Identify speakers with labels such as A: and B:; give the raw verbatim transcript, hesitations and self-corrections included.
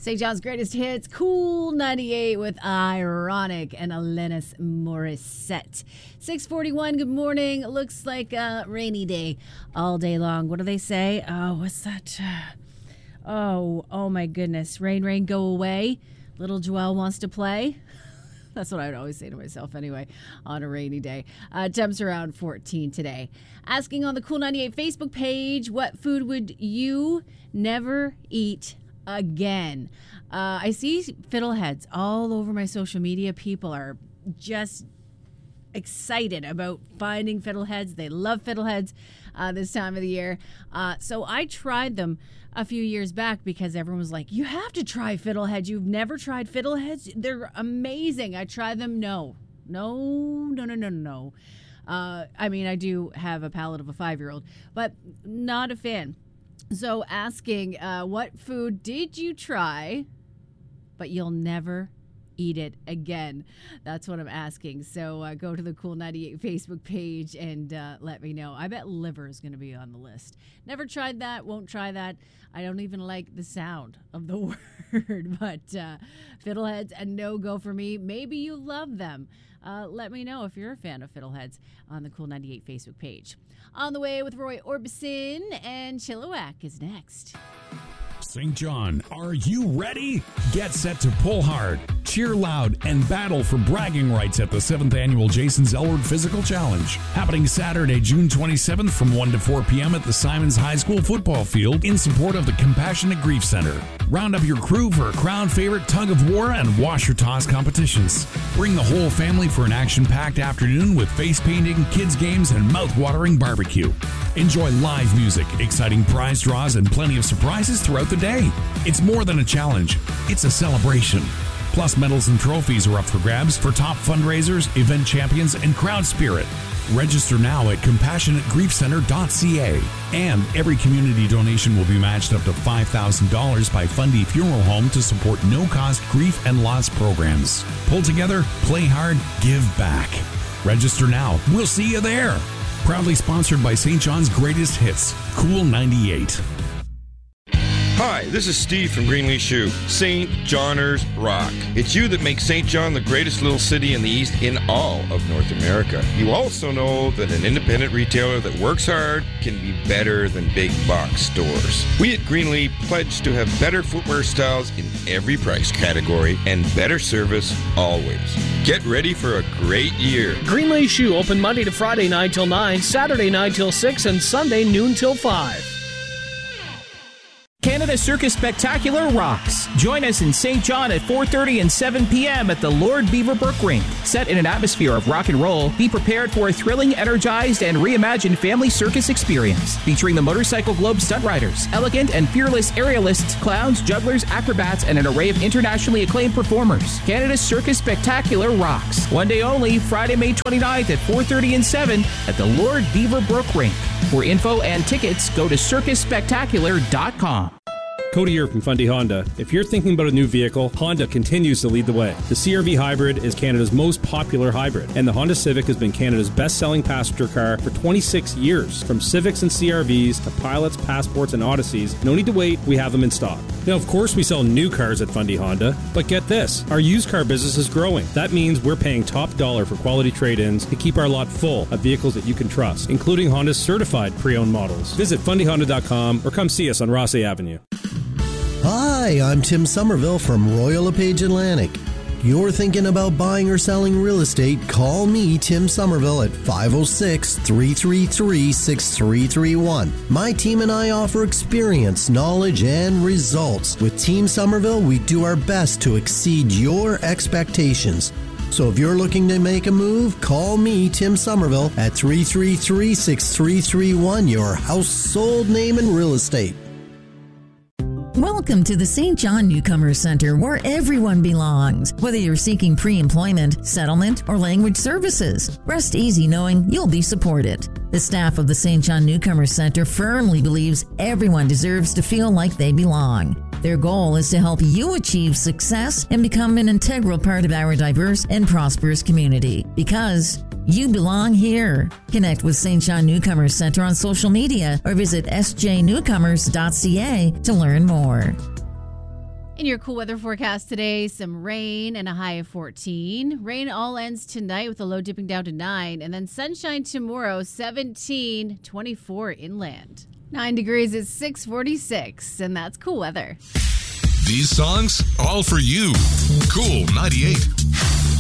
A: Saint John's Greatest Hits, Cool ninety-eight with Ironic and Alanis Morissette. six forty-one, good morning. Looks like a rainy day all day long. What do they say? Oh, what's that? Oh, oh my goodness. Rain, rain, go away. Little Joelle wants to play. That's what I would always say to myself anyway on a rainy day. Uh, temps around fourteen today. Asking on the Cool ninety-eight Facebook page, what food would you never eat again? Uh, I see fiddleheads all over my social media. People are just excited about finding fiddleheads. They love fiddleheads uh, this time of the year. Uh, so I tried them a few years back because everyone was like, you have to try fiddleheads. You've never tried fiddleheads? They're amazing. I tried them. No, no, no, no, no, no. Uh, I mean, I do have a palate of a five-year-old, but not a fan. So asking, uh, what food did you try, but you'll never eat it again? That's what I'm asking. So uh, go to the Cool ninety-eight Facebook page and uh, let me know. I bet liver is going to be on the list. Never tried that. Won't try that. I don't even like the sound of the word. But uh, fiddleheads, a no-go for me. Maybe you love them. Uh, let me know if you're a fan of fiddleheads on the Cool ninety-eight Facebook page. On the way with Roy Orbison, and Chilliwack is next.
B: Saint John, are you ready? Get set to pull hard, cheer loud, and battle for bragging rights at the seventh Annual Jason Zellward Physical Challenge. Happening Saturday, June twenty-seventh from one to four p.m. at the Simons High School football field in support of the Compassionate Grief Center. Round up your crew for a crowd favorite tug of war and washer toss competitions. Bring the whole family for an action-packed afternoon with face painting, kids games, and mouth-watering barbecue. Enjoy live music, exciting prize draws, and plenty of surprises throughout the day. It's more than a challenge. It's a celebration. Plus, medals and trophies are up for grabs for top fundraisers, event champions, and crowd spirit. Register now at compassionate grief center dot c a. And every community donation will be matched up to five thousand dollars by Fundy Funeral Home to support no-cost grief and loss programs. Pull together, play hard, give back. Register now. We'll see you there. Proudly sponsored by Saint John's Greatest Hits, Cool ninety-eight.
C: Hi, this is Steve from Greenlee Shoe. Saint Johners rock. It's you that makes Saint John the greatest little city in the East in all of North America. You also know that an independent retailer that works hard can be better than big box stores. We at Greenlee pledge to have better footwear styles in every price category and better service always. Get ready for a great year.
D: Greenlee Shoe open Monday to Friday nine till nine, Saturday nine till six, and Sunday noon till five.
E: Canada Circus Spectacular rocks. Join us in Saint John at four thirty and seven p.m. at the Lord Beaverbrook Rink. Set in an atmosphere of rock and roll, be prepared for a thrilling, energized, and reimagined family circus experience. Featuring the Motorcycle Globe Stunt Riders, elegant and fearless aerialists, clowns, jugglers, acrobats, and an array of internationally acclaimed performers. Canada Circus Spectacular rocks. One day only, Friday, May twenty-ninth at four thirty and seven at the Lord Beaverbrook Rink. For info and tickets, go to circus spectacular dot com.
F: Cody here from Fundy Honda. If you're thinking about a new vehicle, Honda continues to lead the way. The C R V Hybrid is Canada's most popular hybrid, and the Honda Civic has been Canada's best-selling passenger car for twenty-six years. From Civics and C R Vs to Pilots, Passports, and Odysseys, no need to wait, we have them in stock. Now, of course, we sell new cars at Fundy Honda, but get this, our used car business is growing. That means we're paying top dollar for quality trade-ins to keep our lot full of vehicles that you can trust, including Honda's certified pre-owned models. Visit fundy honda dot com or come see us on Rossley Avenue.
G: Hi, I'm Tim Somerville from Royal LePage Atlantic. You're thinking about buying or selling real estate, call me, Tim Somerville, at five oh six, three three three, six three three one. My team and I offer experience, knowledge, and results. With Team Somerville, we do our best to exceed your expectations. So if you're looking to make a move, call me, Tim Somerville, at three three three, six three three one, your household name in real estate.
H: Welcome to the Saint John Newcomer Center, where everyone belongs. Whether you're seeking pre-employment, settlement, or language services, rest easy knowing you'll be supported. The staff of the Saint John Newcomer Center firmly believes everyone deserves to feel like they belong. Their goal is to help you achieve success and become an integral part of our diverse and prosperous community, because you belong here. Connect with Saint John Newcomers Center on social media or visit s j newcomers dot c a to learn more.
A: In your cool weather forecast today, some rain and a high of fourteen. Rain all ends tonight with a low dipping down to nine. And then sunshine tomorrow, seventeen, twenty-four inland. nine degrees is six forty-six, and that's cool weather.
I: These songs, all for you. Cool ninety-eight.